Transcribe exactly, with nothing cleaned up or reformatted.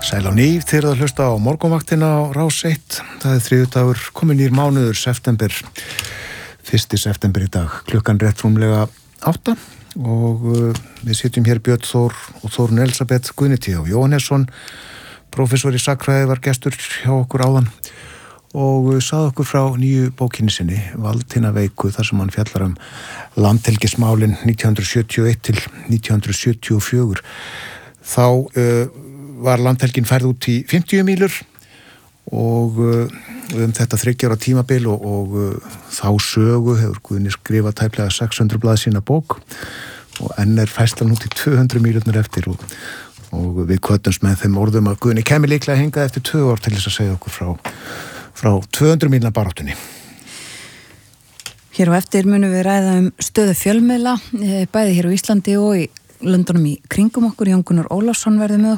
Sæl á ný, þið eruð að hlusta á morgunvaktina á Rás eitt. Það er þriðjudagur, komin nýr mánuður, september, fyrsti september í dag. Klukkan rétt rúmlega átta og uh, við sitjum hér Björn Þór og Þórun Elisabeth Guðnití og Jóhannesson, prófessor í sagnfræði, var gestur hjá okkur áðan og uh, sagði okkur frá nýju bókinni sinni, Valdhina veiku, þar sem hann fjallar um landhelgismálin nítján hundruð sjötíu og eitt til nítján hundruð sjötíu og fjögur. Þá uh, var landhelgin færð út í fimmtíu mílur og uh, um þetta þriggja ára tímabil og, og uh, þá sögu hefur Guðni skrifað tæplega sex hundruð blaðsíðna bók og enn er færslan út í tvö hundruð mílurnar eftir og, og við kvötumst með þeim orðum að Guðni kemur líklega hingað eftir tvö ár til þess að segja okkur frá, frá tvö hundruð mílna baráttunni. Hér á eftir munum við ræða um stöðu fjölmiðla, bæði hér á Íslandi og í löndunum í kringum okkur. Jón Gunnar Ólafsson verður með